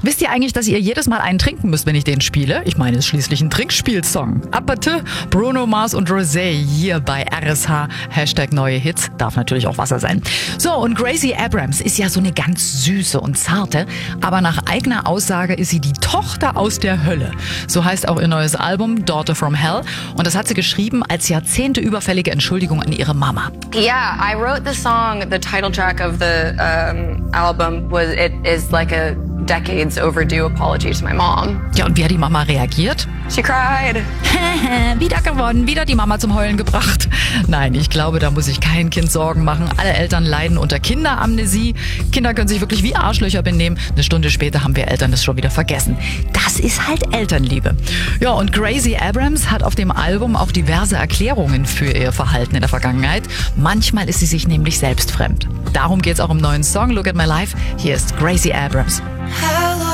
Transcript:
Wisst ihr eigentlich, dass ihr jedes Mal einen trinken müsst, wenn ich den spiele? Ich meine, es ist schließlich ein Trinkspielsong. Apate, Bruno Mars und Rosé hier bei RSH. Hashtag neue Hits. Darf natürlich auch Wasser sein. So, und Gracie Abrams ist ja so eine ganz süße und zarte, aber nach eigener Aussage ist sie die Tochter aus der Hölle. So heißt auch ihr neues Album Daughter from Hell. Und das hat sie geschrieben als jahrzehnteüberfällige Entschuldigung an ihre Mama. Yeah, I wrote the song, the title track of the album it is like a decades overdue apology to my mom. Ja, und wie hat die Mama reagiert? She cried. Wieder gewonnen, wieder die Mama zum Heulen gebracht. Nein, ich glaube, da muss sich kein Kind Sorgen machen. Alle Eltern leiden unter Kinderamnesie. Kinder können sich wirklich wie Arschlöcher benehmen. Eine Stunde später haben wir Eltern das schon wieder vergessen. Das ist halt Elternliebe. Ja, und Gracie Abrams hat auf dem Album auch diverse Erklärungen für ihr Verhalten in der Vergangenheit. Manchmal ist sie sich nämlich selbst fremd. Darum geht's auch im neuen Song Look at My Life. Hier ist Gracie Abrams. How